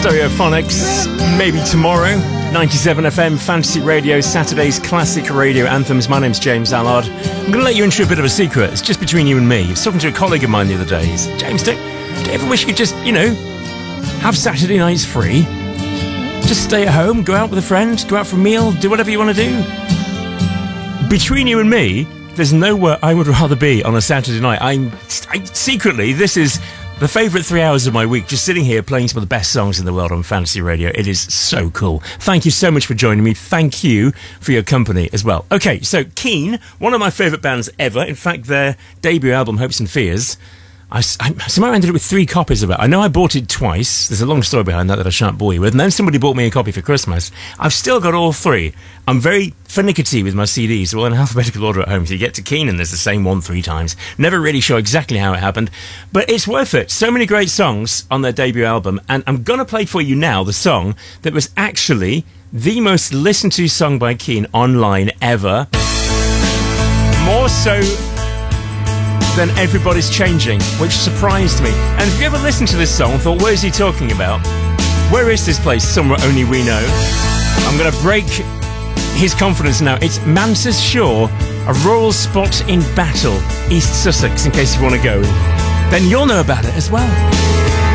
Stereophonics, maybe tomorrow. 97 FM, Fantasy Radio, Saturday's classic radio anthems. My name's James Allard. I'm going to let you into a bit of a secret. It's just between you and me. I was talking to a colleague of mine the other day. He said, James, do you ever wish you could just, have Saturday nights free? Just stay at home, go out with a friend, go out for a meal, do whatever you want to do. Between you and me, there's nowhere I would rather be on a Saturday night. I secretly, this is the favourite 3 hours of my week, just sitting here playing some of the best songs in the world on Fantasy Radio. It is so cool. Thank you so much for joining me. Thank you for your company as well. Okay, so Keane, one of my favourite bands ever. In fact, their debut album, Hopes and Fears, I somehow ended up with 3 copies of it. I know I bought it twice. There's a long story behind that I shan't bore you with. And then somebody bought me a copy for Christmas. I've still got all 3. I'm very finicky with my CDs. They're all in alphabetical order at home. So you get to Keane and there's the same one 3 times. Never really sure exactly how it happened. But it's worth it. So many great songs on their debut album. And I'm going to play for you now the song that was actually the most listened to song by Keane online ever. More so than Everybody's Changing, which surprised me. And if you ever listened to this song and thought, where is he talking about? Where is this place? Somewhere only we know. I'm going to break his confidence now. It's Manses Shaw, a rural spot in Battle, East Sussex, in case you want to go. Then you'll know about it as well.